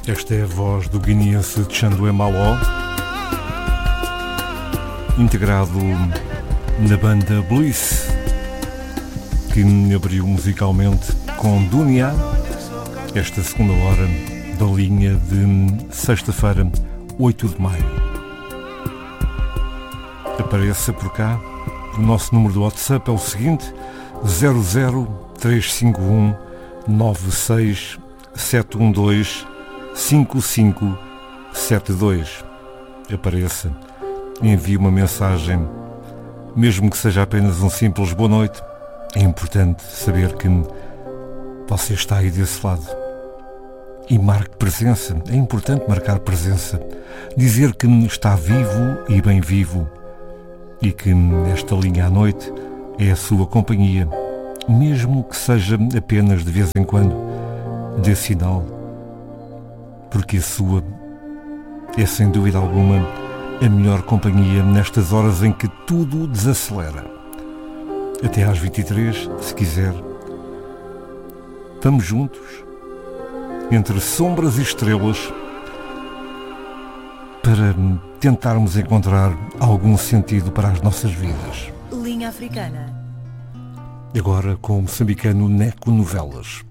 Esta é a voz do guineense Chandwe Maló, integrado na banda Bliss, que me abriu musicalmente com Dunia, esta segunda hora da linha de sexta-feira, 8 de maio. Apareça por cá, o nosso número do WhatsApp é o seguinte: 00351 96 712 5572. Apareça, envie uma mensagem, mesmo que seja apenas um simples boa noite. É importante saber que você está aí desse lado. E marque presença. É importante marcar presença, dizer que está vivo e bem vivo, e que esta linha à noite é a sua companhia, mesmo que seja apenas de vez em quando. Dê sinal, porque a sua é sem dúvida alguma a melhor companhia nestas horas em que tudo desacelera. Até às 23, se quiser. Vamos juntos, entre sombras e estrelas, para tentarmos encontrar algum sentido para as nossas vidas. Linha Africana. Agora com o moçambicano Neco Novelas.